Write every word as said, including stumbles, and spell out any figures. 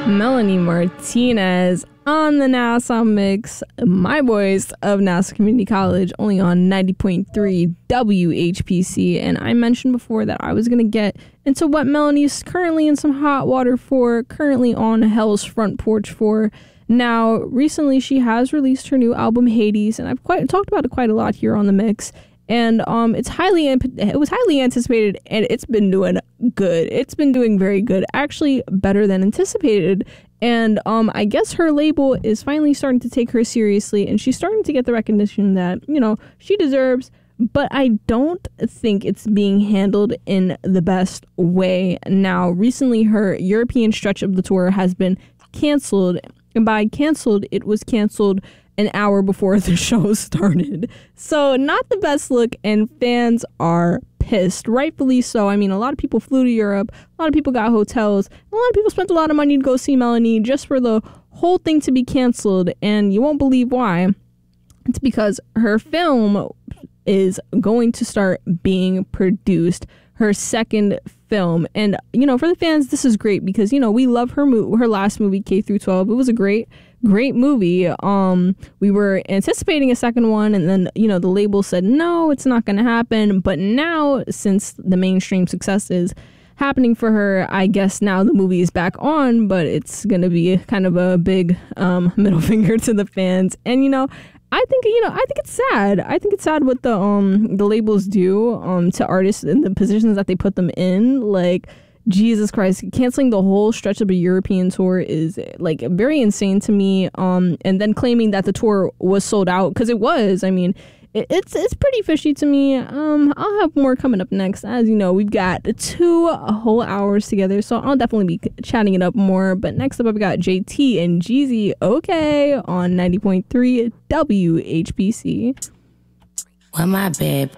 Melanie Martinez on the Nassau Mix, my voice of Nassau Community College, only on ninety point three W H P C. And I mentioned before that I was going to get into what Melanie's currently in some hot water for, currently on Hell's front porch for. Now, recently she has released her new album Hades, and I've quite talked about it quite a lot here on the Mix. And um, it's highly it was highly anticipated, and it's been doing good. It's been doing very good, actually better than anticipated. And um, I guess her label is finally starting to take her seriously, and she's starting to get the recognition that, you know, she deserves. But I don't think it's being handled in the best way. Now, recently, her European stretch of the tour has been canceled, and by canceled, it was canceled an hour before the show started. So not the best look, and fans are pissed, rightfully so. I mean, a lot of people flew to Europe, a lot of people got hotels, a lot of people spent a lot of money to go see Melanie just for the whole thing to be canceled, and you won't believe why. It's because her film is going to start being produced, her second film. And, you know, for the fans, this is great because, you know, we love her mo- her last movie, K through twelve. It was a great Great movie. Um, we were anticipating a second one, and then, you know, the label said, no, it's not going to happen. But now, since the mainstream success is happening for her, I guess now the movie is back on, but it's going to be kind of a big um, middle finger to the fans. And, you know, I think, you know, I think it's sad. I think it's sad what the, um, the labels do um, to artists in the positions that they put them in. Like, Jesus Christ, canceling the whole stretch of a European tour is like very insane to me. Um, and then claiming that the tour was sold out, because it was. I mean, it, it's it's pretty fishy to me. Um, I'll have more coming up next. As you know, we've got two whole hours together, so I'll definitely be chatting it up more. But next up, I've got J T and Jeezy, okay, on ninety point three W H P C. Well, my babe